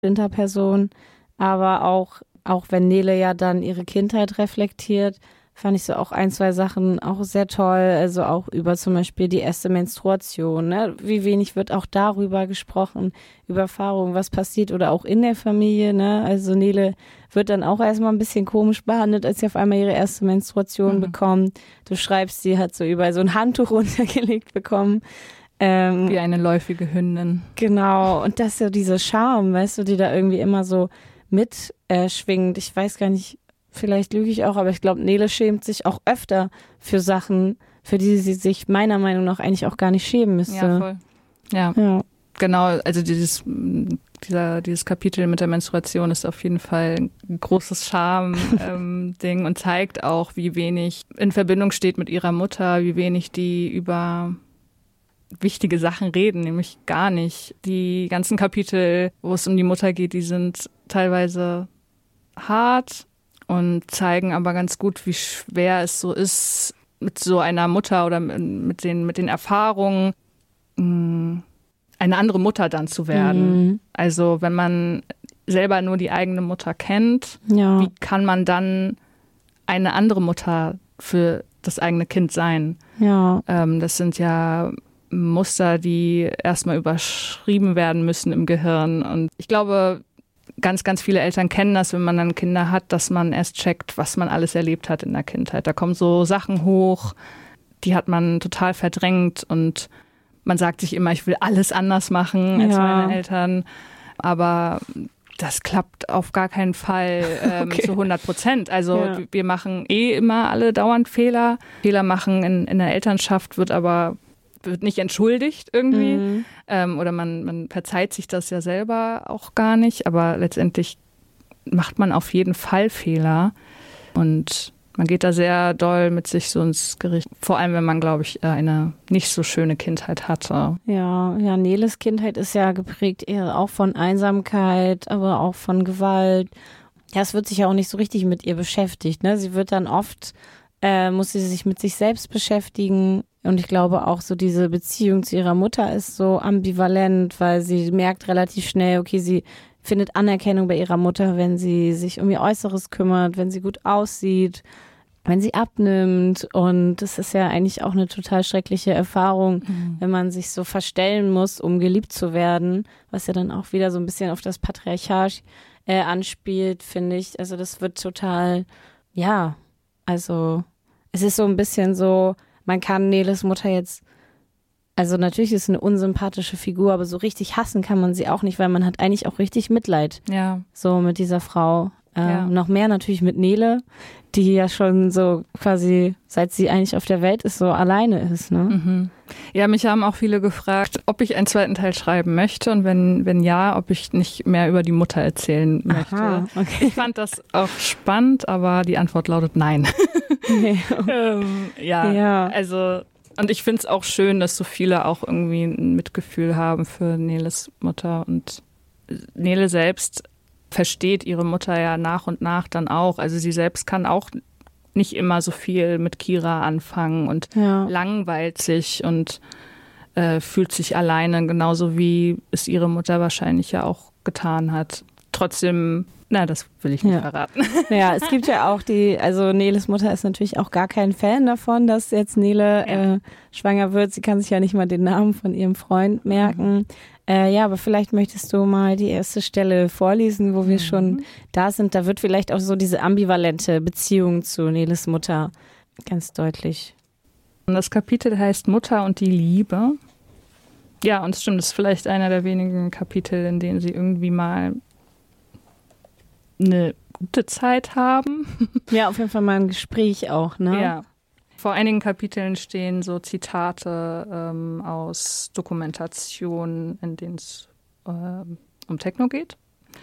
Interperson, aber auch wenn Nele ja dann ihre Kindheit reflektiert, fand ich so auch ein, zwei Sachen auch sehr toll, also auch über zum Beispiel die erste Menstruation, ne? Wie wenig wird auch darüber gesprochen, über Erfahrungen, was passiert oder auch in der Familie, ne? Also Nele wird dann auch erstmal ein bisschen komisch behandelt, als sie auf einmal ihre erste Menstruation bekommt. Du schreibst, sie hat so überall so ein Handtuch runtergelegt bekommen. Wie eine läufige Hündin. Genau, und das ist ja diese Charme, weißt du, die da irgendwie immer so mit schwingt. Ich weiß gar nicht, vielleicht lüge ich auch, aber ich glaube, Nele schämt sich auch öfter für Sachen, für die sie sich meiner Meinung nach eigentlich auch gar nicht schämen müsste. Ja, voll. Ja. Genau, also dieses Kapitel mit der Menstruation ist auf jeden Fall ein großes Charme-Ding und zeigt auch, wie wenig in Verbindung steht mit ihrer Mutter, wie wenig die über wichtige Sachen reden, nämlich gar nicht. Die ganzen Kapitel, wo es um die Mutter geht, die sind teilweise hart und zeigen aber ganz gut, wie schwer es so ist, mit so einer Mutter oder mit den Erfahrungen eine andere Mutter dann zu werden. Mhm. Also wenn man selber nur die eigene Mutter kennt, wie kann man dann eine andere Mutter für das eigene Kind sein? Ja. Das sind ja Muster, die erstmal überschrieben werden müssen im Gehirn. Und ich glaube, ganz, ganz viele Eltern kennen das, wenn man dann Kinder hat, dass man erst checkt, was man alles erlebt hat in der Kindheit. Da kommen so Sachen hoch, die hat man total verdrängt und man sagt sich immer, ich will alles anders machen als meine Eltern. Aber das klappt auf gar keinen Fall zu 100%. Also wir machen immer alle dauernd Fehler. Fehler machen in der Elternschaft wird nicht entschuldigt irgendwie. Oder man verzeiht sich das ja selber auch gar nicht. Aber letztendlich macht man auf jeden Fall Fehler. Und man geht da sehr doll mit sich so ins Gericht. Vor allem, wenn man, glaube ich, eine nicht so schöne Kindheit hatte. Ja, Neles Kindheit ist ja geprägt eher auch von Einsamkeit, aber auch von Gewalt. Ja, es wird sich ja auch nicht so richtig mit ihr beschäftigt, ne? Sie wird dann oft, muss sie sich mit sich selbst beschäftigen. Und ich glaube auch so diese Beziehung zu ihrer Mutter ist so ambivalent, weil sie merkt relativ schnell, okay, sie findet Anerkennung bei ihrer Mutter, wenn sie sich um ihr Äußeres kümmert, wenn sie gut aussieht, wenn sie abnimmt. Und das ist ja eigentlich auch eine total schreckliche Erfahrung, wenn man sich so verstellen muss, um geliebt zu werden, was ja dann auch wieder so ein bisschen auf das Patriarchat anspielt, finde ich. Also das wird total, also es ist so ein bisschen so, man kann Neles Mutter jetzt, also natürlich ist es eine unsympathische Figur, aber so richtig hassen kann man sie auch nicht, weil man hat eigentlich auch richtig Mitleid so mit dieser Frau. Noch mehr natürlich mit Nele, die ja schon so quasi, seit sie eigentlich auf der Welt ist, so alleine ist. Ne? Mhm. Ja, mich haben auch viele gefragt, ob ich einen zweiten Teil schreiben möchte und wenn ja, ob ich nicht mehr über die Mutter erzählen möchte. Aha, okay. Ich fand das auch spannend, aber die Antwort lautet nein. Nee. Also und ich finde es auch schön, dass so viele auch irgendwie ein Mitgefühl haben für Neles Mutter und Nele selbst versteht ihre Mutter ja nach und nach dann auch. Also sie selbst kann auch nicht immer so viel mit Kira anfangen und langweilt sich und fühlt sich alleine, genauso wie es ihre Mutter wahrscheinlich ja auch getan hat. Trotzdem, das will ich nicht verraten. Ja, es gibt ja auch also Neles Mutter ist natürlich auch gar kein Fan davon, dass jetzt Nele schwanger wird. Sie kann sich ja nicht mal den Namen von ihrem Freund merken. Aber vielleicht möchtest du mal die erste Stelle vorlesen, wo wir schon da sind. Da wird vielleicht auch so diese ambivalente Beziehung zu Neles Mutter ganz deutlich. Und das Kapitel heißt Mutter und die Liebe. Ja, und es stimmt, es ist vielleicht einer der wenigen Kapitel, in denen sie irgendwie mal eine gute Zeit haben. Ja, auf jeden Fall mal ein Gespräch auch, ne? Ja. Vor einigen Kapiteln stehen so Zitate aus Dokumentationen, in denen es um Techno geht.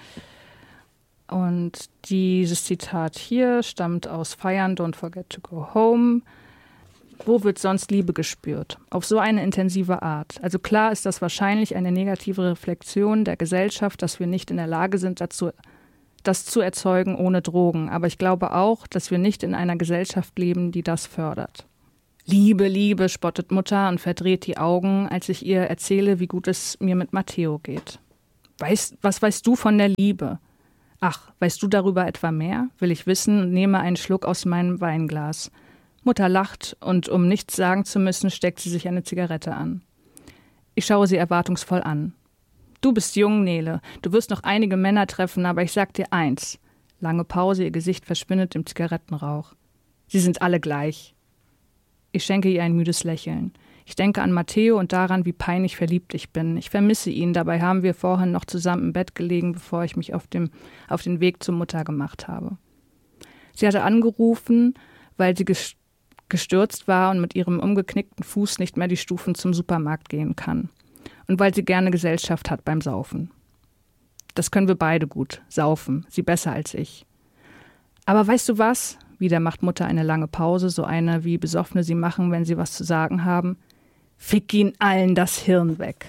Und dieses Zitat hier stammt aus Feiern, Don't Forget to Go Home. Wo wird sonst Liebe gespürt? Auf so eine intensive Art. Also klar ist das wahrscheinlich eine negative Reflexion der Gesellschaft, dass wir nicht in der Lage sind, das zu erzeugen ohne Drogen. Aber ich glaube auch, dass wir nicht in einer Gesellschaft leben, die das fördert. Liebe, Liebe, spottet Mutter und verdreht die Augen, als ich ihr erzähle, wie gut es mir mit Matteo geht. Was weißt du von der Liebe? Ach, weißt du darüber etwa mehr? Will ich wissen und nehme einen Schluck aus meinem Weinglas. Mutter lacht und um nichts sagen zu müssen, steckt sie sich eine Zigarette an. Ich schaue sie erwartungsvoll an. Du bist jung, Nele. Du wirst noch einige Männer treffen, aber ich sag dir eins. Lange Pause, ihr Gesicht verschwindet im Zigarettenrauch. Sie sind alle gleich. Ich schenke ihr ein müdes Lächeln. Ich denke an Matteo und daran, wie peinlich verliebt ich bin. Ich vermisse ihn, dabei haben wir vorhin noch zusammen im Bett gelegen, bevor ich mich auf den Weg zur Mutter gemacht habe. Sie hatte angerufen, weil sie gestürzt war und mit ihrem umgeknickten Fuß nicht mehr die Stufen zum Supermarkt gehen kann. Und weil sie gerne Gesellschaft hat beim Saufen. Das können wir beide gut, saufen, sie besser als ich. Aber weißt du was? Wieder macht Mutter eine lange Pause, so eine, wie Besoffene sie machen, wenn sie was zu sagen haben. Fick ihnen allen das Hirn weg.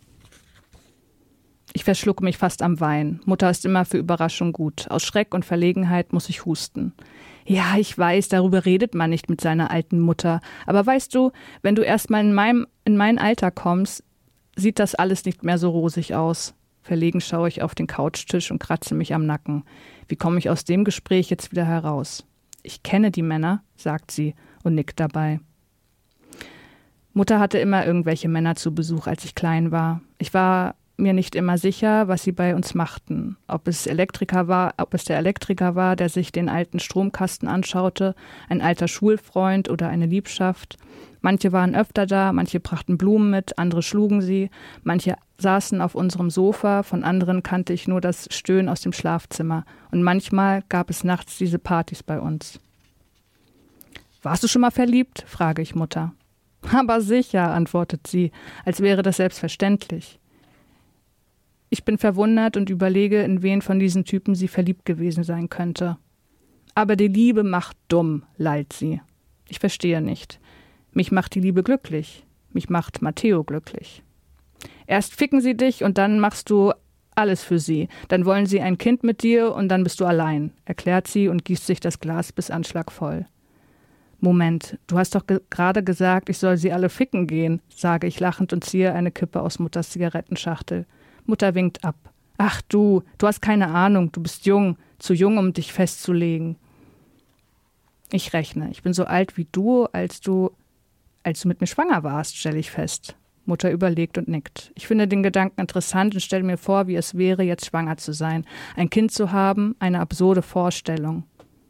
Ich verschlucke mich fast am Wein. Mutter ist immer für Überraschung gut. Aus Schreck und Verlegenheit muss ich husten. Ja, ich weiß, darüber redet man nicht mit seiner alten Mutter. Aber weißt du, wenn du erst mal in mein Alter kommst, sieht das alles nicht mehr so rosig aus. Verlegen schaue ich auf den Couchtisch und kratze mich am Nacken. Wie komme ich aus dem Gespräch jetzt wieder heraus? Ich kenne die Männer, sagt sie und nickt dabei. Mutter hatte immer irgendwelche Männer zu Besuch, als ich klein war. Ich war mir nicht immer sicher, was sie bei uns machten. Ob es der Elektriker war, der sich den alten Stromkasten anschaute, ein alter Schulfreund oder eine Liebschaft. Manche waren öfter da, manche brachten Blumen mit, andere schlugen sie, manche saßen auf unserem Sofa, von anderen kannte ich nur das Stöhnen aus dem Schlafzimmer. Und manchmal gab es nachts diese Partys bei uns. Warst du schon mal verliebt? Frage ich Mutter. Aber sicher, antwortet sie, als wäre das selbstverständlich. Ich bin verwundert und überlege, in wen von diesen Typen sie verliebt gewesen sein könnte. Aber die Liebe macht dumm, lallt sie. Ich verstehe nicht. Mich macht die Liebe glücklich. Mich macht Matteo glücklich. Erst ficken sie dich und dann machst du alles für sie. Dann wollen sie ein Kind mit dir und dann bist du allein, erklärt sie und gießt sich das Glas bis Anschlag voll. Moment, du hast doch gerade gesagt, ich soll sie alle ficken gehen, sage ich lachend und ziehe eine Kippe aus Mutters Zigarettenschachtel. Mutter winkt ab. Ach du hast keine Ahnung, du bist jung, zu jung, um dich festzulegen. Ich rechne, ich bin so alt wie du, als du mit mir schwanger warst, stelle ich fest. Mutter überlegt und nickt. Ich finde den Gedanken interessant und stelle mir vor, wie es wäre, jetzt schwanger zu sein. Ein Kind zu haben, eine absurde Vorstellung.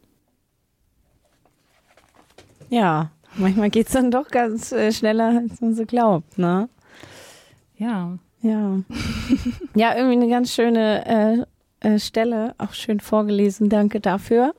Ja, manchmal geht es dann doch ganz schneller, als man so glaubt, ne? Ja. Ja. Ja, irgendwie eine ganz schöne Stelle, auch schön vorgelesen, danke dafür.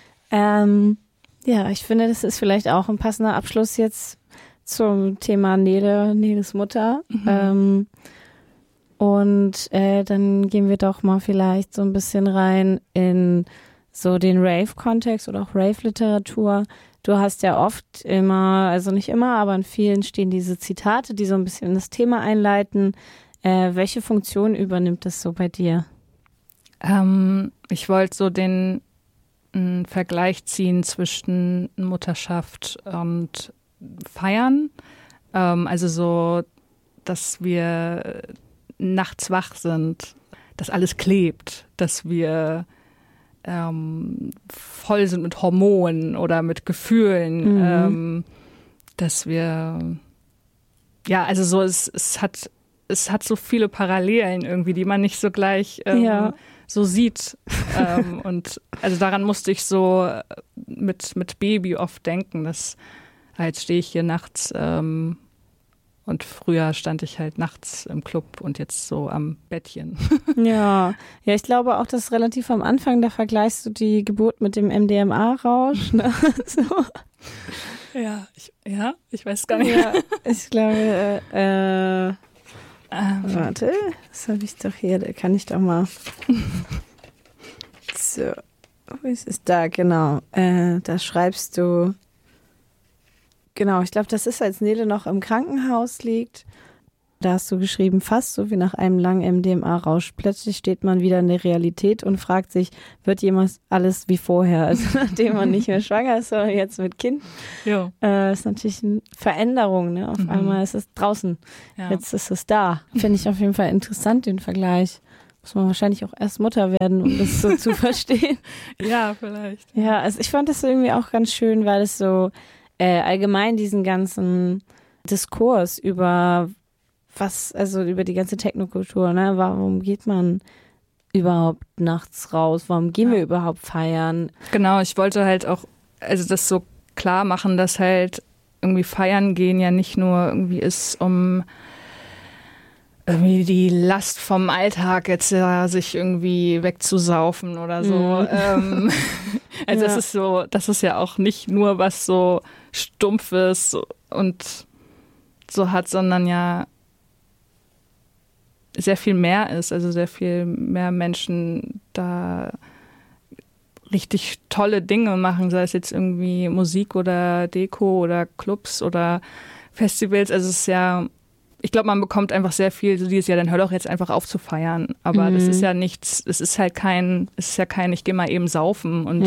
Ja, ich finde, das ist vielleicht auch ein passender Abschluss jetzt zum Thema Neles Mutter. Mhm. Und dann gehen wir doch mal vielleicht so ein bisschen rein in so den Rave-Kontext oder auch Rave-Literatur. Du hast ja oft immer, also nicht immer, aber in vielen stehen diese Zitate, die so ein bisschen in das Thema einleiten. Welche Funktion übernimmt das so bei dir? Ich wollte so den Vergleich ziehen zwischen Mutterschaft und Feiern. Also so, dass wir nachts wach sind, dass alles klebt, dass wir voll sind mit Hormonen oder mit Gefühlen, dass wir, ja, also so, es hat so viele Parallelen irgendwie, die man nicht so gleich so sieht. Und also daran musste ich so mit Baby oft denken, dass jetzt stehe ich hier nachts und früher stand ich halt nachts im Club und jetzt so am Bettchen. Ja, ich glaube auch, dass relativ am Anfang, da vergleichst du die Geburt mit dem MDMA-Rausch. Ne? So. Ja, ich weiß gar nicht. Ja, ich glaube, warte, das habe ich doch hier, da kann ich doch mal. So, wo ist es da? Genau, da schreibst du. Genau, ich glaube, das ist, als Nele noch im Krankenhaus liegt. Da hast du geschrieben, fast so wie nach einem langen MDMA-Rausch. Plötzlich steht man wieder in der Realität und fragt sich, wird jemals alles wie vorher? Also nachdem man nicht mehr schwanger ist, sondern jetzt mit Kind. Ja. Ist natürlich eine Veränderung. Ne? Auf einmal ist es draußen. Ja. Jetzt ist es da. Finde ich auf jeden Fall interessant, den Vergleich. Muss man wahrscheinlich auch erst Mutter werden, um das so zu verstehen. Ja, vielleicht. Ja, also ich fand das irgendwie auch ganz schön, weil es so allgemein diesen ganzen Diskurs über über die ganze Technokultur, ne? Warum geht man überhaupt nachts raus? Warum gehen wir überhaupt feiern? Genau, ich wollte halt auch, also das so klar machen, dass halt irgendwie feiern gehen ja nicht nur irgendwie ist, um irgendwie die Last vom Alltag jetzt sich irgendwie wegzusaufen oder so. Also das ist ja auch nicht nur was so Stumpfes und so hat, sondern ja sehr viel mehr ist, also sehr viel mehr Menschen da richtig tolle Dinge machen, sei es jetzt irgendwie Musik oder Deko oder Clubs oder Festivals. Also es ist ja, ich glaube, man bekommt einfach sehr viel, so dieses Jahr, dann hör doch jetzt einfach auf zu feiern. Aber das ist ja nichts, es ist kein, ich gehe mal eben saufen und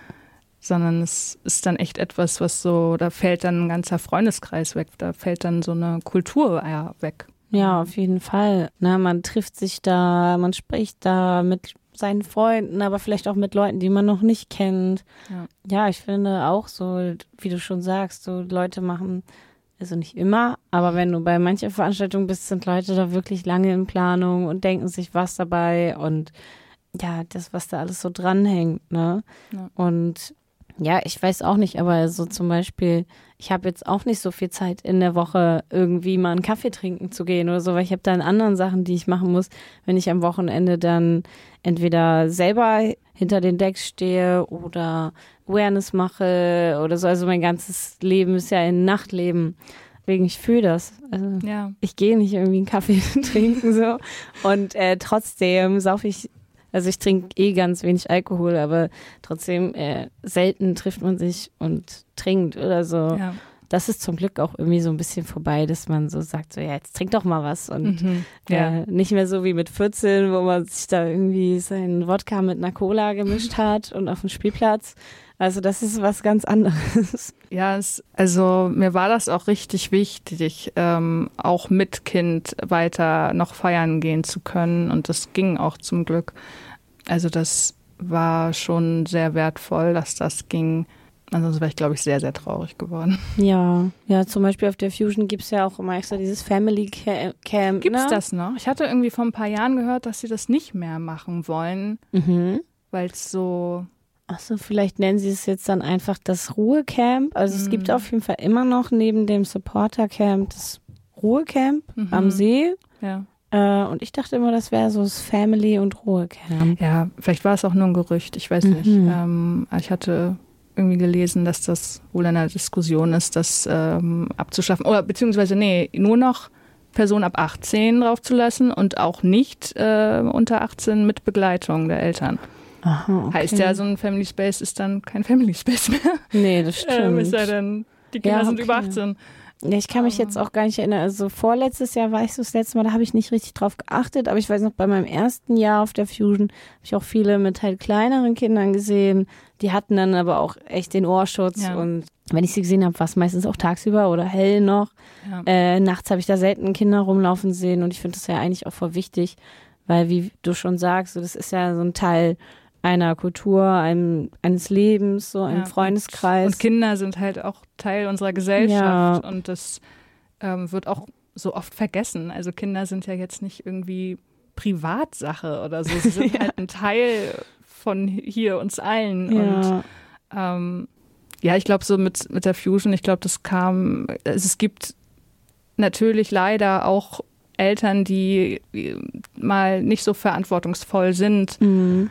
sondern es ist dann echt etwas, was so, da fällt dann ein ganzer Freundeskreis weg, da fällt dann so eine Kultur weg. Ja, auf jeden Fall. Na, man trifft sich da, man spricht da mit seinen Freunden, aber vielleicht auch mit Leuten, die man noch nicht kennt. Ja, ich finde auch so, wie du schon sagst, so Leute machen, also nicht immer, aber wenn du bei manchen Veranstaltungen bist, sind Leute da wirklich lange in Planung und denken sich was dabei und ja, das, was da alles so dranhängt, ne? Ja. Und ja, ich weiß auch nicht, aber so zum Beispiel, ich habe jetzt auch nicht so viel Zeit in der Woche irgendwie mal einen Kaffee trinken zu gehen oder so, weil ich habe dann anderen Sachen, die ich machen muss, wenn ich am Wochenende dann entweder selber hinter den Decks stehe oder Awareness mache oder so. Also mein ganzes Leben ist ja ein Nachtleben. Deswegen, ich fühle das. Also ich gehe nicht irgendwie einen Kaffee trinken so und trotzdem saufe ich. Also ich trinke ganz wenig Alkohol, aber trotzdem selten trifft man sich und trinkt oder so. Ja. Das ist zum Glück auch irgendwie so ein bisschen vorbei, dass man so sagt, so ja, jetzt trink doch mal was. Und nicht mehr so wie mit 14, wo man sich da irgendwie seinen Wodka mit einer Cola gemischt hat und auf dem Spielplatz. Also das ist was ganz anderes. Ja, also mir war das auch richtig wichtig, auch mit Kind weiter noch feiern gehen zu können. Und das ging auch zum Glück. Also das war schon sehr wertvoll, dass das ging. Ansonsten wäre ich, glaube ich, sehr, sehr traurig geworden. Ja, zum Beispiel auf der Fusion gibt es ja auch immer extra dieses Family Camp. Gibt's das noch? Ich hatte irgendwie vor ein paar Jahren gehört, dass sie das nicht mehr machen wollen, weil es so... Achso, vielleicht nennen sie es jetzt dann einfach das Ruhecamp. Also es gibt auf jeden Fall immer noch neben dem Supporter-Camp das Ruhecamp am See. Ja. Und ich dachte immer, das wäre so das Family- und Ruhecamp. Ja, vielleicht war es auch nur ein Gerücht, ich weiß nicht. Ich hatte irgendwie gelesen, dass das wohl in einer Diskussion ist, das abzuschaffen. Oder beziehungsweise, nur noch Personen ab 18 draufzulassen und auch nicht unter 18 mit Begleitung der Eltern. Aha, okay. Heißt ja, so ein Family Space ist dann kein Family Space mehr. Nee, das stimmt. Es sei denn, die Kinder sind über 18. Ja, ich kann mich jetzt auch gar nicht erinnern. Also vorletztes Jahr war ich so das letzte Mal, da habe ich nicht richtig drauf geachtet, aber ich weiß noch, bei meinem ersten Jahr auf der Fusion habe ich auch viele mit halt kleineren Kindern gesehen. Die hatten dann aber auch echt den Ohrschutz und wenn ich sie gesehen habe, war es meistens auch tagsüber oder hell noch. Ja. Nachts habe ich da selten Kinder rumlaufen sehen und ich finde das ja eigentlich auch voll wichtig, weil wie du schon sagst, so, das ist ja so ein Teil einer Kultur, eines Lebens, so ein Freundeskreis. Und Kinder sind halt auch Teil unserer Gesellschaft und das wird auch so oft vergessen. Also Kinder sind ja jetzt nicht irgendwie Privatsache oder so. Sie sind halt ein Teil von hier uns allen. Ja. Und ich glaube so mit der Fusion, ich glaube, das kam, es gibt natürlich leider auch Eltern, die mal nicht so verantwortungsvoll sind.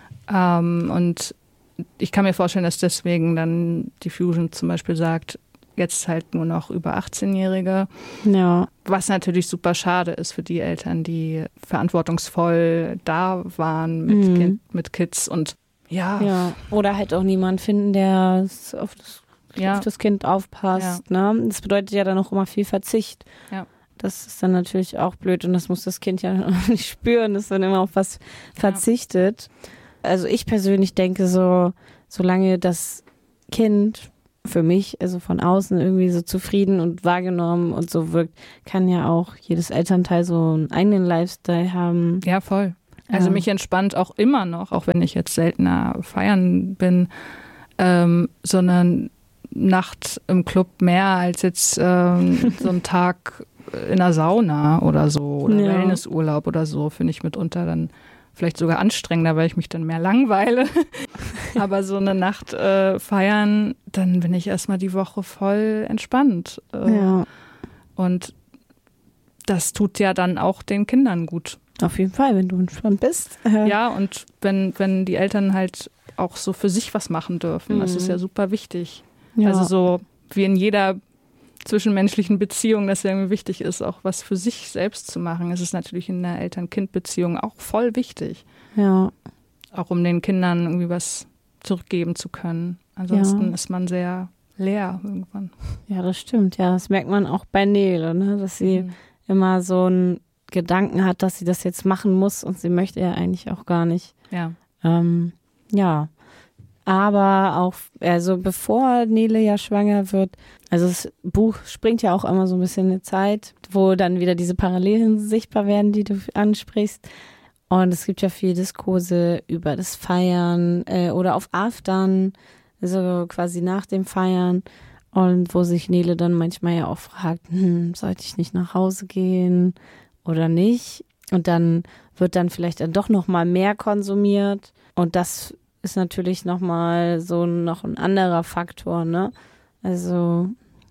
Und ich kann mir vorstellen, dass deswegen dann die Fusion zum Beispiel sagt, jetzt halt nur noch über 18-Jährige. Ja. Was natürlich super schade ist für die Eltern, die verantwortungsvoll da waren mit Kids und ja. Oder halt auch niemanden finden, der auf das Kind aufpasst. Ja. Ne? Das bedeutet ja dann auch immer viel Verzicht. Ja. Das ist dann natürlich auch blöd und das muss das Kind ja nicht spüren, dass dann immer auf was verzichtet. Also ich persönlich denke so, solange das Kind für mich, also von außen irgendwie so zufrieden und wahrgenommen und so wirkt, kann ja auch jedes Elternteil so einen eigenen Lifestyle haben. Ja, voll. Also mich entspannt auch immer noch, auch wenn ich jetzt seltener feiern bin, so eine Nacht im Club mehr als jetzt so ein Tag in der Sauna oder so oder Wellnessurlaub oder so, finde ich mitunter dann vielleicht sogar anstrengender, weil ich mich dann mehr langweile. Aber so eine Nacht feiern, dann bin ich erstmal die Woche voll entspannt. Und das tut ja dann auch den Kindern gut. Auf jeden Fall, wenn du entspannt bist. Ja, und wenn die Eltern halt auch so für sich was machen dürfen, das ist ja super wichtig. Ja. Also so wie in jeder zwischenmenschlichen Beziehung, dass ja irgendwie wichtig ist, auch was für sich selbst zu machen. Es ist natürlich in einer Eltern-Kind-Beziehung auch voll wichtig. Ja. Auch um den Kindern irgendwie was zurückgeben zu können. Ansonsten ist man sehr leer irgendwann. Ja, das stimmt. Ja, das merkt man auch bei Nele, ne? Dass sie immer so einen Gedanken hat, dass sie das jetzt machen muss und sie möchte ja eigentlich auch gar nicht. Ja. Ja. Aber auch, also bevor Nele ja schwanger wird, also das Buch springt ja auch immer so ein bisschen eine Zeit, wo dann wieder diese Parallelen sichtbar werden, die du ansprichst. Und es gibt ja viele Diskurse über das Feiern oder auf Aftern, also quasi nach dem Feiern. Und wo sich Nele dann manchmal ja auch fragt, sollte ich nicht nach Hause gehen oder nicht? Und dann wird dann vielleicht dann doch noch mal mehr konsumiert. Und das ist natürlich noch mal so noch ein anderer Faktor, ne? Also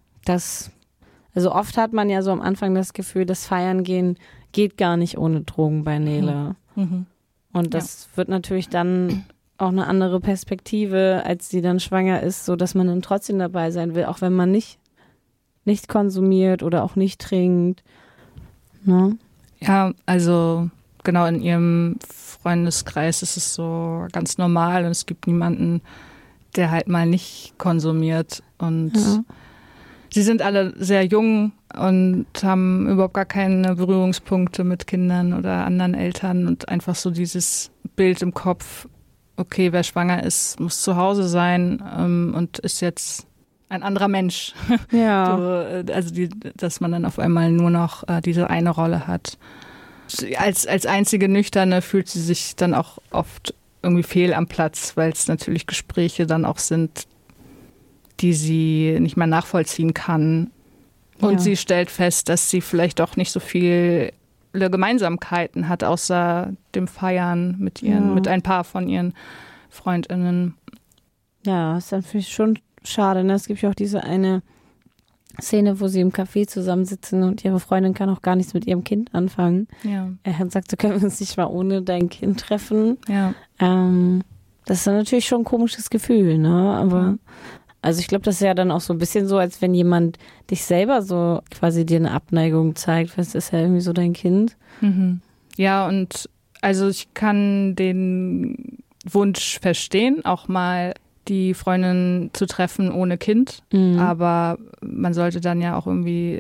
oft hat man ja so am Anfang das Gefühl, das Feiern gehen geht gar nicht ohne Drogen bei Nele. Und das wird natürlich dann auch eine andere Perspektive, als sie dann schwanger ist, so dass man dann trotzdem dabei sein will, auch wenn man nicht konsumiert oder auch nicht trinkt. Ne? Ja, also genau, in ihrem Freundeskreis ist es so ganz normal und es gibt niemanden, der halt mal nicht konsumiert. Und sie sind alle sehr jung und haben überhaupt gar keine Berührungspunkte mit Kindern oder anderen Eltern und einfach so dieses Bild im Kopf, okay, wer schwanger ist, muss zu Hause sein und ist jetzt ein anderer Mensch. Ja. So, also dass man dann auf einmal nur noch diese eine Rolle hat. Als einzige Nüchterne fühlt sie sich dann auch oft irgendwie fehl am Platz, weil es natürlich Gespräche dann auch sind, die sie nicht mehr nachvollziehen kann. Und sie stellt fest, dass sie vielleicht auch nicht so viele Gemeinsamkeiten hat, außer dem Feiern mit ein paar von ihren FreundInnen. Ja, ist dann für mich schon schade. Ne? Es gibt ja auch diese eine Szene, wo sie im Café zusammensitzen und ihre Freundin kann auch gar nichts mit ihrem Kind anfangen. Ja. Er sagt, so können wir uns nicht mal ohne dein Kind treffen. Ja. Das ist dann natürlich schon ein komisches Gefühl, ne? Aber also ich glaube, das ist ja dann auch so ein bisschen so, als wenn jemand dich selber so quasi dir eine Abneigung zeigt, weil es ist ja irgendwie so dein Kind. Ja, und also ich kann den Wunsch verstehen, auch mal die Freundin zu treffen ohne Kind, aber man sollte dann ja auch irgendwie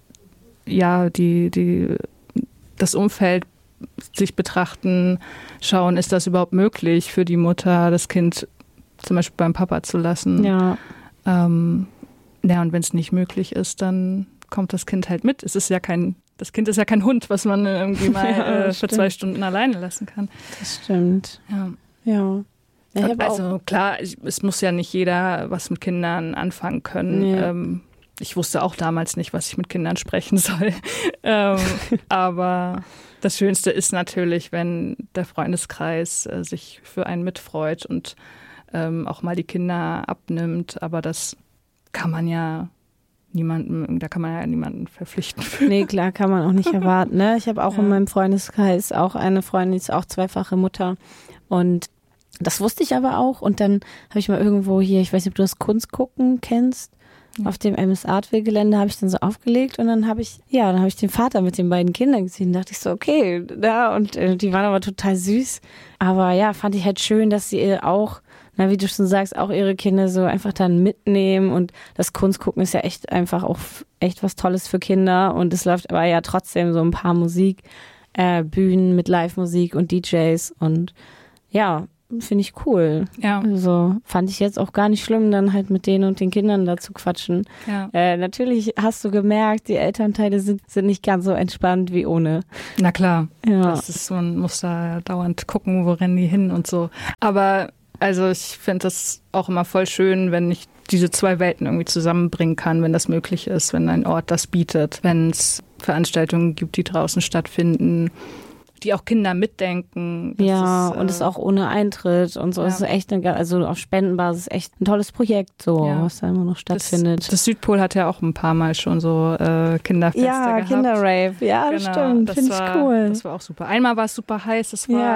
das Umfeld sich betrachten, schauen, ist das überhaupt möglich für die Mutter, das Kind zum Beispiel beim Papa zu lassen. Ja. Und wenn es nicht möglich ist, dann kommt das Kind halt mit. Das Kind ist ja kein Hund, was man irgendwie mal für 2 Stunden alleine lassen kann. Das stimmt. Ja. Also klar, es muss ja nicht jeder was mit Kindern anfangen können. Nee. Ich wusste auch damals nicht, was ich mit Kindern sprechen soll. Aber das Schönste ist natürlich, wenn der Freundeskreis sich für einen mitfreut und auch mal die Kinder abnimmt. Aber das kann man ja niemanden verpflichten. Nee, klar, kann man auch nicht erwarten. Ne? Ich habe auch in meinem Freundeskreis auch eine Freundin, die ist auch zweifache Mutter. Und das wusste ich aber auch. Und dann habe ich mal irgendwo hier, ich weiß nicht, ob du das Kunstgucken kennst, auf dem MS Artwil-Gelände habe ich dann so aufgelegt und dann habe ich den Vater mit den beiden Kindern gesehen. Da dachte ich so, okay, und die waren aber total süß. Aber ja, fand ich halt schön, dass sie auch, wie du schon sagst, auch ihre Kinder so einfach dann mitnehmen und das Kunstgucken ist ja echt einfach auch echt was Tolles für Kinder und es läuft aber ja trotzdem so ein paar Bühnen mit Live-Musik und DJs und ja, finde ich cool. Ja. Also fand ich jetzt auch gar nicht schlimm, dann halt mit denen und den Kindern da zu quatschen. Ja. Natürlich hast du gemerkt, die Elternteile sind nicht ganz so entspannt wie ohne. Na klar, Ja. das ist, man muss da dauernd gucken, wo rennen die hin und so. Aber also ich finde das auch immer voll schön, wenn ich diese zwei Welten irgendwie zusammenbringen kann, wenn das möglich ist, wenn ein Ort das bietet, wenn es Veranstaltungen gibt, die draußen stattfinden, die auch Kinder mitdenken. Und es auch ohne Eintritt und so. Es ist echt, also auf Spendenbasis echt ein tolles Projekt, so, was da immer noch stattfindet. Das Südpol hat ja auch ein paar Mal schon so Kinderfeste gehabt. Kinderrave, das stimmt, finde ich cool. Das war auch super. Einmal war es super heiß,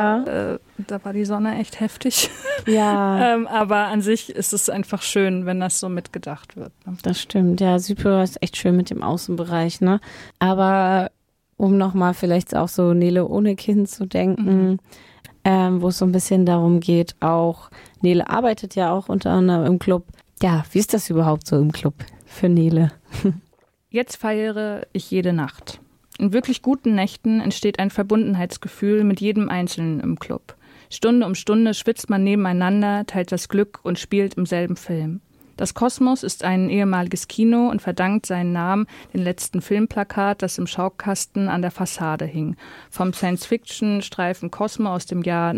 da war die Sonne echt heftig. Ja. Aber an sich ist es einfach schön, wenn das so mitgedacht wird. Ne? Das stimmt, ja, Südpol ist echt schön mit dem Außenbereich, ne? Aber um nochmal vielleicht auch so Nele ohne Kind zu denken, wo es so ein bisschen darum geht, auch Nele arbeitet ja auch unter anderem im Club. Ja, wie ist das überhaupt so im Club für Nele? Jetzt feiere ich jede Nacht. In wirklich guten Nächten entsteht ein Verbundenheitsgefühl mit jedem Einzelnen im Club. Stunde um Stunde schwitzt man nebeneinander, teilt das Glück und spielt im selben Film. Das Kosmos ist ein ehemaliges Kino und verdankt seinen Namen dem letzten Filmplakat, das im Schaukasten an der Fassade hing. Vom Science-Fiction-Streifen Cosmo aus dem Jahr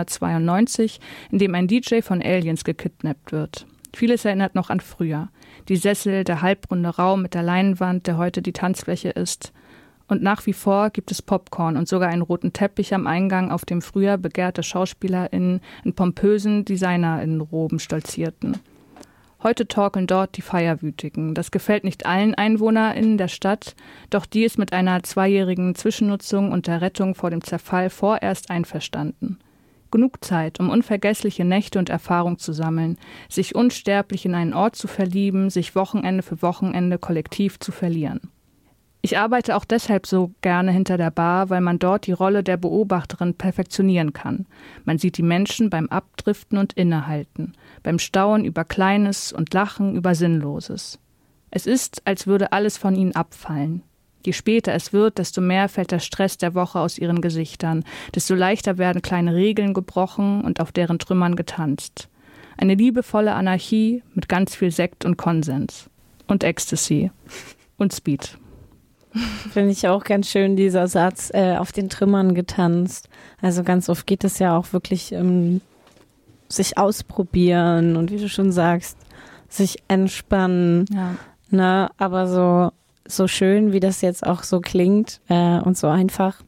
1992, in dem ein DJ von Aliens gekidnappt wird. Vieles erinnert noch an früher. Die Sessel, der halbrunde Raum mit der Leinwand, der heute die Tanzfläche ist. Und nach wie vor gibt es Popcorn und sogar einen roten Teppich am Eingang, auf dem früher begehrte SchauspielerInnen in pompösen DesignerInnenroben stolzierten. Heute torkeln dort die Feierwütigen. Das gefällt nicht allen EinwohnerInnen der Stadt, doch die ist mit einer 2-jährigen Zwischennutzung und der Rettung vor dem Zerfall vorerst einverstanden. Genug Zeit, um unvergessliche Nächte und Erfahrung zu sammeln, sich unsterblich in einen Ort zu verlieben, sich Wochenende für Wochenende kollektiv zu verlieren. Ich arbeite auch deshalb so gerne hinter der Bar, weil man dort die Rolle der Beobachterin perfektionieren kann. Man sieht die Menschen beim Abdriften und Innehalten, beim Staunen über Kleines und Lachen über Sinnloses. Es ist, als würde alles von ihnen abfallen. Je später es wird, desto mehr fällt der Stress der Woche aus ihren Gesichtern, desto leichter werden kleine Regeln gebrochen und auf deren Trümmern getanzt. Eine liebevolle Anarchie mit ganz viel Sekt und Konsens. Und Ecstasy. Und Speed. Finde ich auch ganz schön, dieser Satz, auf den Trümmern getanzt. Also ganz oft geht es ja auch wirklich sich ausprobieren und wie du schon sagst, sich entspannen. Ja. Ne? Aber so schön, wie das jetzt auch so klingt und so einfach,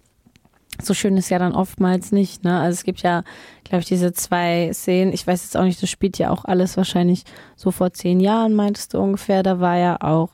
so schön ist ja dann oftmals nicht. Ne? Also es gibt ja, glaube ich, diese 2 Szenen. Ich weiß jetzt auch nicht, das spielt ja auch alles wahrscheinlich so vor 10 Jahren, meintest du ungefähr. Da war ja auch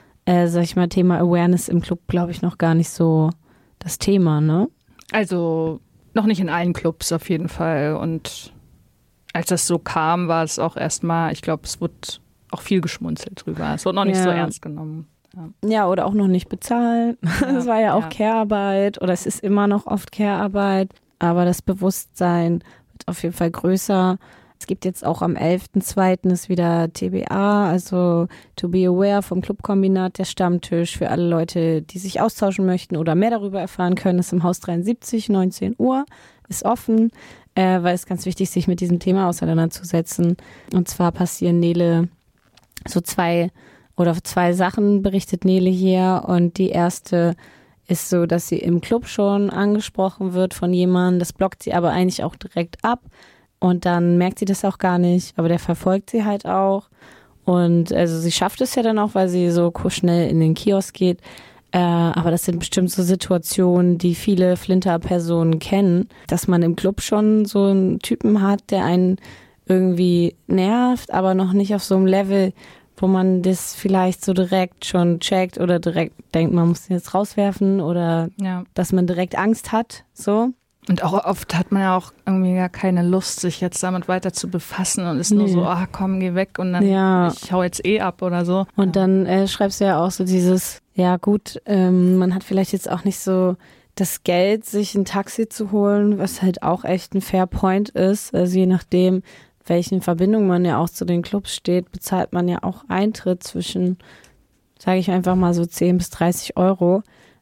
sag ich mal, Thema Awareness im Club, glaube ich, noch gar nicht so das Thema, ne? Also noch nicht in allen Clubs auf jeden Fall. Und als das so kam, war es auch erstmal, ich glaube, es wurde auch viel geschmunzelt drüber. Es wurde noch nicht so ernst genommen. Ja, oder auch noch nicht bezahlt. Es war ja auch Care-Arbeit oder es ist immer noch oft Care-Arbeit. Aber das Bewusstsein wird auf jeden Fall größer. Es gibt jetzt auch am 11.02. ist wieder TBA, also To Be Aware vom Clubkombinat, der Stammtisch für alle Leute, die sich austauschen möchten oder mehr darüber erfahren können, ist im Haus 73, 19 Uhr, ist offen, weil es ganz wichtig ist, sich mit diesem Thema auseinanderzusetzen. Und zwar passieren Nele so 2 Sachen, berichtet Nele hier. Und die erste ist so, dass sie im Club schon angesprochen wird von jemandem, das blockt sie aber eigentlich auch direkt ab. Und dann merkt sie das auch gar nicht, aber der verfolgt sie halt auch. Und also sie schafft es ja dann auch, weil sie so schnell in den Kiosk geht. Aber das sind bestimmt so Situationen, die viele Flinter-Personen kennen, dass man im Club schon so einen Typen hat, der einen irgendwie nervt, aber noch nicht auf so einem Level, wo man das vielleicht so direkt schon checkt oder direkt denkt, man muss ihn jetzt rauswerfen oder dass man direkt Angst hat, so. Und auch oft hat man ja auch irgendwie gar keine Lust, sich jetzt damit weiter zu befassen und ist nur so, komm, geh weg und dann ich hau jetzt ab oder so. Und dann schreibst du ja auch so dieses, ja gut, man hat vielleicht jetzt auch nicht so das Geld, sich ein Taxi zu holen, was halt auch echt ein Fair Point ist. Also je nachdem, welchen Verbindungen man ja auch zu den Clubs steht, bezahlt man ja auch Eintritt zwischen, sage ich einfach mal so 10 bis 30 Euro.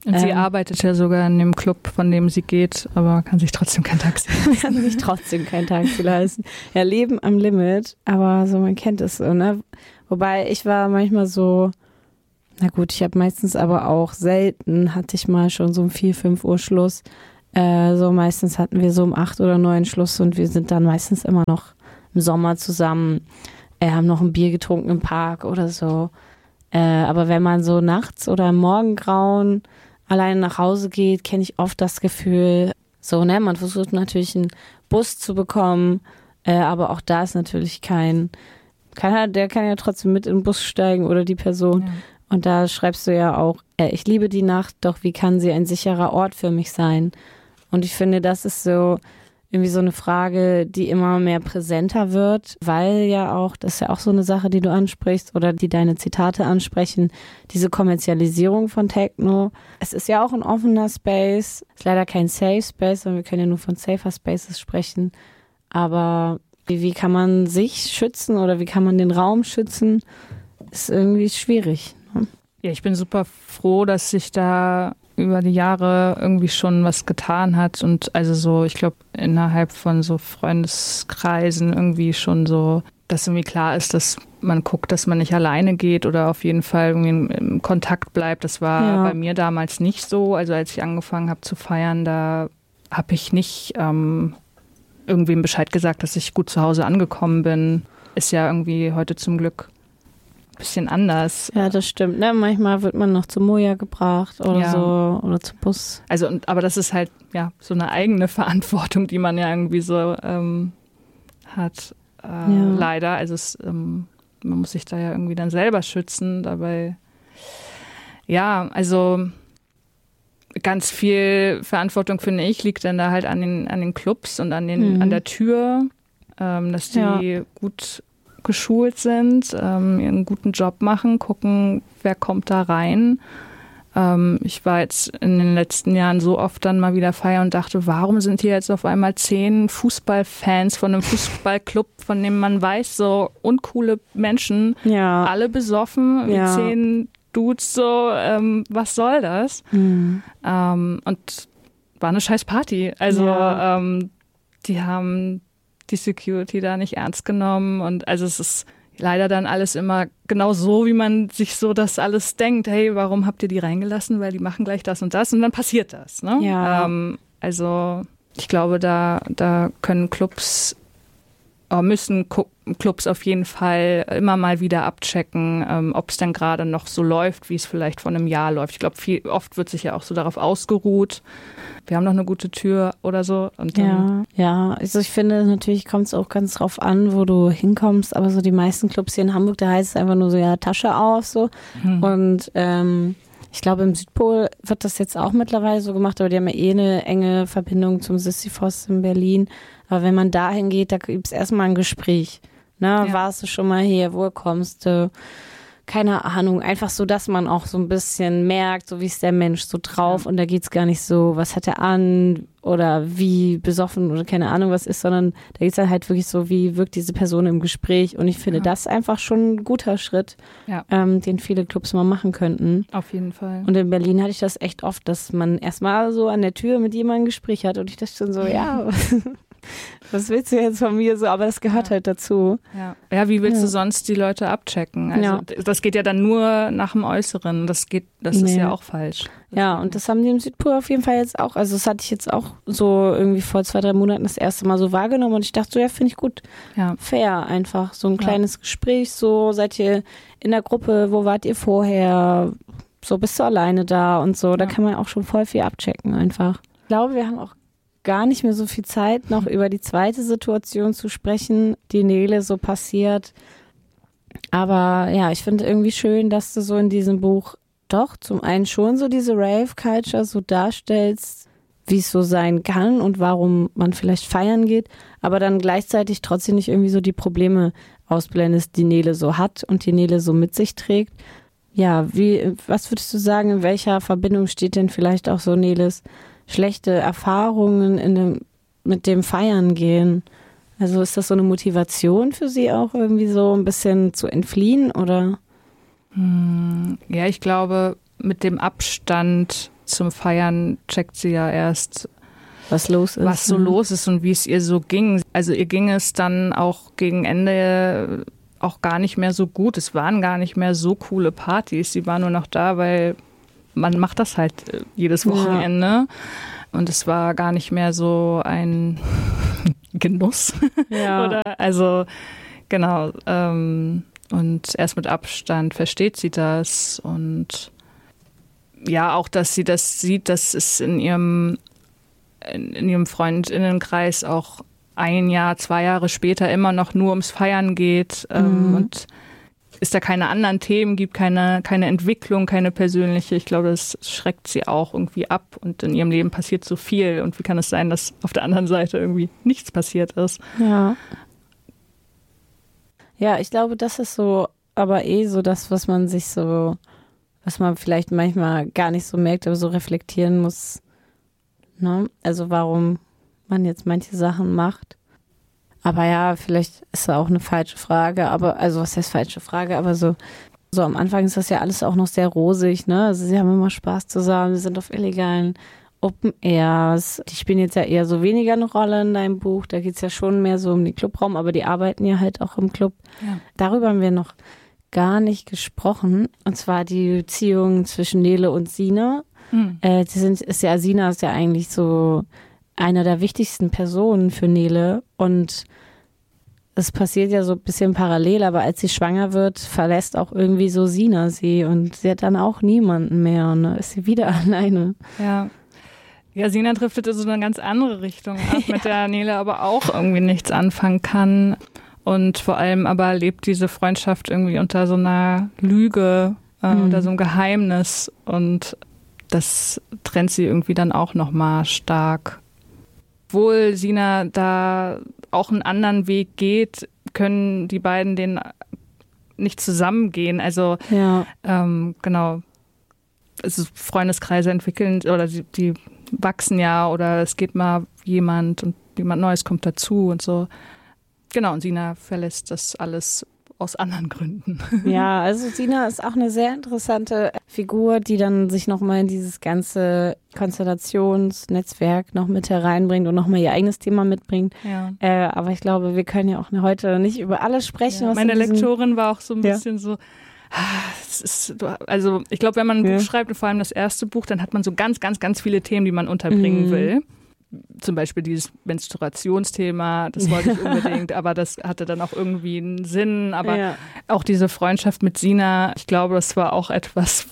Und sie arbeitet ja sogar in dem Club, von dem sie geht, aber kann sich trotzdem kein Taxi leisten. Kann sich trotzdem kein Taxi leisten. Ja, Leben am Limit, aber so, man kennt es so, ne? Wobei ich war manchmal so, na gut, ich habe meistens aber auch selten, hatte ich mal schon so um 4, 5 Uhr Schluss. So meistens hatten wir so um 8 oder 9 Schluss und wir sind dann meistens immer noch im Sommer zusammen, haben noch ein Bier getrunken im Park oder so. Aber wenn man so nachts oder im Morgengrauen alleine nach Hause geht, kenne ich oft das Gefühl, so, ne, man versucht natürlich einen Bus zu bekommen, aber auch da ist natürlich der kann ja trotzdem mit in den Bus steigen oder die Person. Ja. Und da schreibst du ja auch, ich liebe die Nacht, doch wie kann sie ein sicherer Ort für mich sein? Und ich finde, das ist so irgendwie so eine Frage, die immer mehr präsenter wird, weil ja auch, das ist ja auch so eine Sache, die du ansprichst oder die deine Zitate ansprechen, diese Kommerzialisierung von Techno. Es ist ja auch ein offener Space, ist leider kein Safe Space, sondern wir können ja nur von Safer Spaces sprechen. Aber wie kann man sich schützen oder wie kann man den Raum schützen, ist irgendwie schwierig. Ne? Ja, ich bin super froh, dass sich da über die Jahre irgendwie schon was getan hat und also so, ich glaube, innerhalb von so Freundeskreisen irgendwie schon so, dass irgendwie klar ist, dass man guckt, dass man nicht alleine geht oder auf jeden Fall irgendwie im Kontakt bleibt. Das war bei mir damals nicht so. Also als ich angefangen habe zu feiern, da habe ich nicht irgendwem Bescheid gesagt, dass ich gut zu Hause angekommen bin. Ist ja irgendwie heute zum Glück bisschen anders. Ja, das stimmt. Ne? Manchmal wird man noch zu Moja gebracht oder so oder zum Bus. Also, aber das ist halt ja so eine eigene Verantwortung, die man ja irgendwie so hat. Leider. Also man muss sich da ja irgendwie dann selber schützen. Dabei, ja, also ganz viel Verantwortung, finde ich, liegt dann da halt an den Clubs und an der Tür, dass die gut geschult sind, einen guten Job machen, gucken, wer kommt da rein. Ich war jetzt in den letzten Jahren so oft dann mal wieder feiern und dachte, warum sind hier jetzt auf einmal 10 Fußballfans von einem Fußballclub, von dem man weiß, so uncoole Menschen, alle besoffen, wie 10 Dudes, so, was soll das? Und war eine scheiß Party. Also die haben die Security da nicht ernst genommen und also es ist leider dann alles immer genau so, wie man sich so das alles denkt. Hey, warum habt ihr die reingelassen? Weil die machen gleich das und das und dann passiert das. Ne? Ja. Also ich glaube, da können müssen Clubs auf jeden Fall immer mal wieder abchecken, ob es dann gerade noch so läuft, wie es vielleicht vor einem Jahr läuft. Ich glaube, oft wird sich ja auch so darauf ausgeruht, wir haben noch eine gute Tür oder so. Und dann also ich finde, natürlich kommt es auch ganz drauf an, wo du hinkommst, aber so die meisten Clubs hier in Hamburg, da heißt es einfach nur so, ja, Tasche auf, so. Und ich glaube, im Südpol wird das jetzt auch mittlerweile so gemacht, aber die haben ja eine enge Verbindung zum Sisyphos in Berlin. Aber wenn man dahin geht, da gibt es erstmal ein Gespräch. Ne? Ja. Warst du schon mal hier? Wo kommst du? Keine Ahnung. Einfach so, dass man auch so ein bisschen merkt, so wie ist der Mensch so drauf. Und da geht es gar nicht so, was hat er an oder wie besoffen oder keine Ahnung was ist, sondern da geht es dann halt wirklich so, wie wirkt diese Person im Gespräch. Und ich finde das einfach schon ein guter Schritt, den viele Clubs mal machen könnten. Auf jeden Fall. Und in Berlin hatte ich das echt oft, dass man erstmal so an der Tür mit jemandem ein Gespräch hat und ich dachte schon so, was willst du jetzt von mir so? Aber das gehört halt dazu. Ja, wie willst du sonst die Leute abchecken? Also das geht ja dann nur nach dem Äußeren. Das ist ja auch falsch. Ja, und das haben die im Südpol auf jeden Fall jetzt auch. Also das hatte ich jetzt auch so irgendwie vor 2, 3 Monaten das erste Mal so wahrgenommen und ich dachte so, ja, finde ich gut. Ja. Fair einfach. So ein kleines Gespräch, so seid ihr in der Gruppe, wo wart ihr vorher? So bist du alleine da und so. Da kann man auch schon voll viel abchecken einfach. Ich glaube, wir haben auch gar nicht mehr so viel Zeit, noch über die zweite Situation zu sprechen, die Nele so passiert. Aber ja, ich finde irgendwie schön, dass du so in diesem Buch doch zum einen schon so diese Rave-Culture so darstellst, wie es so sein kann und warum man vielleicht feiern geht, aber dann gleichzeitig trotzdem nicht irgendwie so die Probleme ausblendest, die Nele so hat und die Nele so mit sich trägt. Ja, was würdest du sagen, in welcher Verbindung steht denn vielleicht auch so Neles schlechte Erfahrungen mit dem Feiern gehen? Also ist das so eine Motivation für sie auch irgendwie so ein bisschen zu entfliehen oder? Ja, ich glaube, mit dem Abstand zum Feiern checkt sie ja erst, was los ist. Was so los ist und wie es ihr so ging. Also ihr ging es dann auch gegen Ende auch gar nicht mehr so gut. Es waren gar nicht mehr so coole Partys. Sie war nur noch da, weil man macht das halt jedes Wochenende. Ja. Und es war gar nicht mehr so ein Genuss. Ja. Oder also genau. Und erst mit Abstand versteht sie das. Und ja, auch, dass sie das sieht, dass es in ihrem Freundinnenkreis auch 1 Jahr, 2 Jahre später immer noch nur ums Feiern geht und es da keine anderen Themen gibt, keine Entwicklung, keine persönliche. Ich glaube, das schreckt sie auch irgendwie ab und in ihrem Leben passiert so viel. Und wie kann es sein, dass auf der anderen Seite irgendwie nichts passiert ist? Ja. Ja, ich glaube, das ist so, aber so das, was man vielleicht manchmal gar nicht so merkt, aber so reflektieren muss. Ne? Also warum man jetzt manche Sachen macht. Aber ja, vielleicht ist da auch eine falsche Frage, was heißt falsche Frage, aber so am Anfang ist das ja alles auch noch sehr rosig, ne? Also sie haben immer Spaß zusammen, sie sind auf illegalen Open Airs. Die spielen jetzt ja eher so weniger eine Rolle in deinem Buch, da geht es ja schon mehr so um den Clubraum, aber die arbeiten ja halt auch im Club. Ja. Darüber haben wir noch gar nicht gesprochen, und zwar die Beziehung zwischen Nele und Sina. Sina ist ja eigentlich so einer der wichtigsten Personen für Nele und es passiert ja so ein bisschen parallel, aber als sie schwanger wird, verlässt auch irgendwie so Sina sie und sie hat dann auch niemanden mehr und dann ist sie wieder alleine. Ja, Sina driftet in so eine ganz andere Richtung ab, mit der Nele aber auch irgendwie nichts anfangen kann und vor allem aber lebt diese Freundschaft irgendwie unter so einer Lüge, unter so einem Geheimnis und das trennt sie irgendwie dann auch nochmal stark. Obwohl Sina da auch einen anderen Weg geht, können die beiden den nicht zusammengehen. Also genau, also Freundeskreise entwickeln oder die wachsen ja oder es geht mal jemand und jemand Neues kommt dazu und so. Genau, und Sina verlässt das alles aus anderen Gründen. Ja, also Sina ist auch eine sehr interessante Figur, die dann sich nochmal in dieses ganze Konstellationsnetzwerk noch mit hereinbringt und nochmal ihr eigenes Thema mitbringt. Ja. Aber ich glaube, wir können ja auch heute nicht über alles sprechen. Ja, meine Lektorin war auch so ein bisschen so, also ich glaube, wenn man ein Buch schreibt und vor allem das erste Buch, dann hat man so ganz, ganz, ganz viele Themen, die man unterbringen will. Zum Beispiel dieses Menstruationsthema, das wollte ich unbedingt, aber das hatte dann auch irgendwie einen Sinn. Aber auch diese Freundschaft mit Sina, ich glaube, das war auch etwas,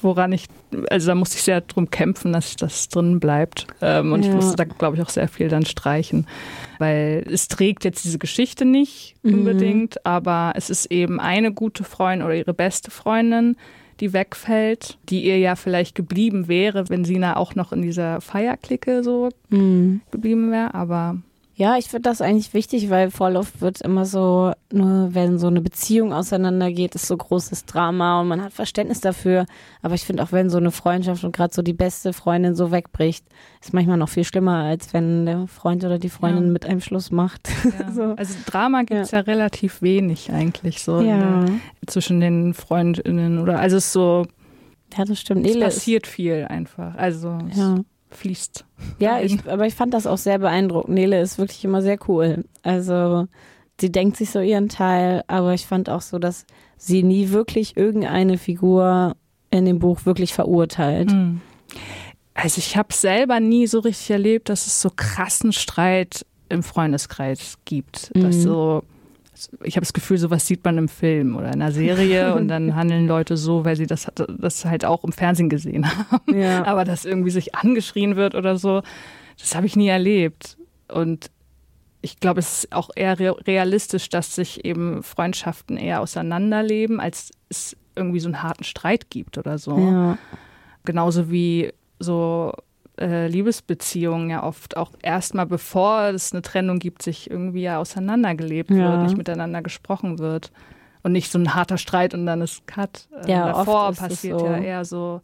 da musste ich sehr drum kämpfen, dass das drin bleibt. Und ich musste da, glaube ich, auch sehr viel dann streichen. Weil es trägt jetzt diese Geschichte nicht unbedingt, aber es ist eben eine gute Freundin oder ihre beste Freundin, die wegfällt, die ihr ja vielleicht geblieben wäre, wenn Sina auch noch in dieser Feierklicke so geblieben wäre, aber... Ja, ich finde das eigentlich wichtig, weil voll oft wird immer so, nur wenn so eine Beziehung auseinandergeht, ist so großes Drama und man hat Verständnis dafür. Aber ich finde auch, wenn so eine Freundschaft und gerade so die beste Freundin so wegbricht, ist manchmal noch viel schlimmer, als wenn der Freund oder die Freundin mit einem Schluss macht. Ja. So. Also Drama gibt es ja relativ wenig eigentlich so zwischen den Freundinnen also es ist so, ja, das stimmt. Es passiert viel einfach. Also fließt. Ja, aber ich fand das auch sehr beeindruckend. Nele ist wirklich immer sehr cool. Also sie denkt sich so ihren Teil, aber ich fand auch so, dass sie nie wirklich irgendeine Figur in dem Buch wirklich verurteilt. Also ich habe selber nie so richtig erlebt, dass es so krassen Streit im Freundeskreis gibt. Dass ich habe das Gefühl, sowas sieht man im Film oder in einer Serie und dann handeln Leute so, weil sie das halt auch im Fernsehen gesehen haben. Ja. Aber dass irgendwie sich angeschrien wird oder so, das habe ich nie erlebt. Und ich glaube, es ist auch eher realistisch, dass sich eben Freundschaften eher auseinanderleben, als es irgendwie so einen harten Streit gibt oder so. Ja. Genauso wie so Liebesbeziehungen ja oft auch erstmal, bevor es eine Trennung gibt, sich irgendwie ja auseinandergelebt wird, nicht miteinander gesprochen wird. Und nicht so ein harter Streit und dann ist Cut. Davor passiert ja eher so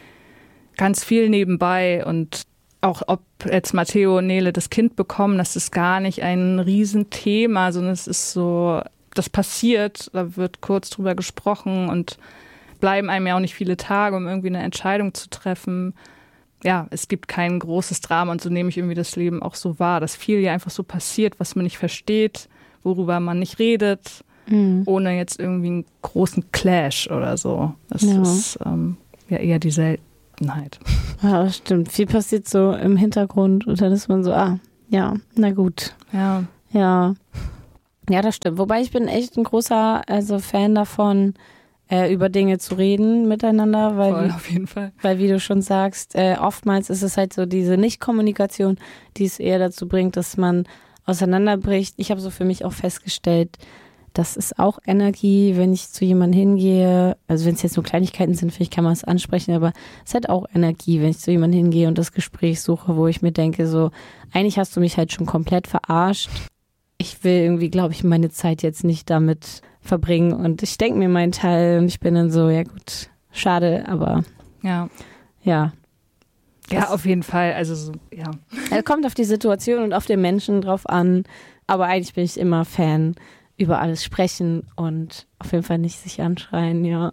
ganz viel nebenbei. Und auch ob jetzt Matteo und Nele das Kind bekommen, das ist gar nicht ein Riesenthema, sondern es ist so, das passiert, da wird kurz drüber gesprochen und bleiben einem ja auch nicht viele Tage, um irgendwie eine Entscheidung zu treffen. es gibt kein großes Drama und so nehme ich irgendwie das Leben auch so wahr, dass viel ja einfach so passiert, was man nicht versteht, worüber man nicht redet, ohne jetzt irgendwie einen großen Clash oder so. Das ist ja eher die Seltenheit. Ja, das stimmt. Viel passiert so im Hintergrund und dann ist man so, ja, na gut. Ja. Ja. Ja, das stimmt. Wobei ich bin echt ein großer Fan davon, über Dinge zu reden miteinander, weil auf jeden Fall. Weil wie du schon sagst, oftmals ist es halt so diese Nicht-Kommunikation, die es eher dazu bringt, dass man auseinanderbricht. Ich habe so für mich auch festgestellt, das ist auch Energie, wenn ich zu jemandem hingehe. Also wenn es jetzt nur Kleinigkeiten sind, finde ich, kann man es ansprechen, aber es hat auch Energie, wenn ich zu jemandem hingehe und das Gespräch suche, wo ich mir denke, so, eigentlich hast du mich halt schon komplett verarscht. Ich will irgendwie, glaube ich, meine Zeit jetzt nicht damit verbringen und ich denke mir meinen Teil und ich bin dann so, ja gut, schade, aber ja. Ja, auf jeden Fall, also so, ja. Es kommt auf die Situation und auf den Menschen drauf an, aber eigentlich bin ich immer Fan, über alles sprechen und auf jeden Fall nicht sich anschreien, ja.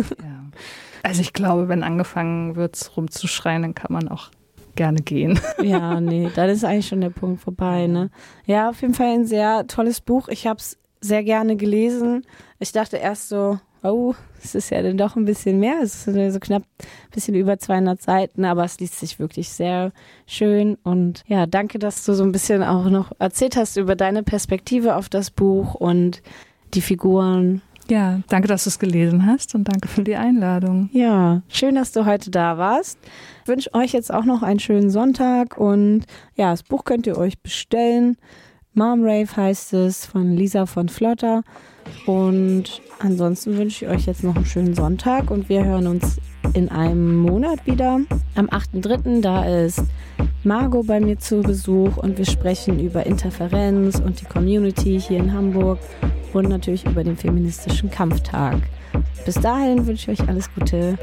Also ich glaube, wenn angefangen wird, rumzuschreien, dann kann man auch gerne gehen. Ja, nee, dann ist eigentlich schon der Punkt vorbei, ne? Ja, auf jeden Fall ein sehr tolles Buch. Ich habe es sehr gerne gelesen. Ich dachte erst so, es ist ja dann doch ein bisschen mehr. Es ist so knapp ein bisschen über 200 Seiten, aber es liest sich wirklich sehr schön. Und ja, danke, dass du so ein bisschen auch noch erzählt hast über deine Perspektive auf das Buch und die Figuren. Ja, danke, dass du es gelesen hast und danke für die Einladung. Ja, schön, dass du heute da warst. Ich wünsche euch jetzt auch noch einen schönen Sonntag und ja, das Buch könnt ihr euch bestellen. Mom Rave heißt es, von Lisa von Flotter. Und ansonsten wünsche ich euch jetzt noch einen schönen Sonntag und wir hören uns in einem Monat wieder. Am 8.3. da ist Margot bei mir zu Besuch und wir sprechen über Interferenz und die Community hier in Hamburg und natürlich über den feministischen Kampftag. Bis dahin wünsche ich euch alles Gute.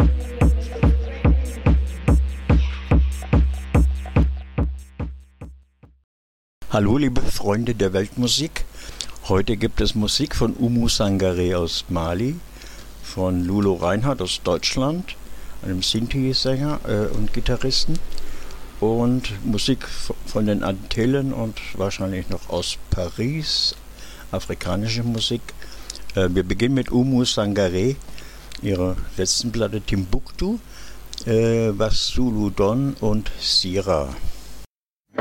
Hallo liebe Freunde der Weltmusik. Heute gibt es Musik von Oumou Sangaré aus Mali, von Lulo Reinhardt aus Deutschland, einem Sinti-Sänger und Gitarristen, und Musik von den Antillen und wahrscheinlich noch aus Paris, afrikanische Musik. Wir beginnen mit Oumou Sangaré, ihrer letzten Platte Timbuktu, Wassoulou Don und Sira.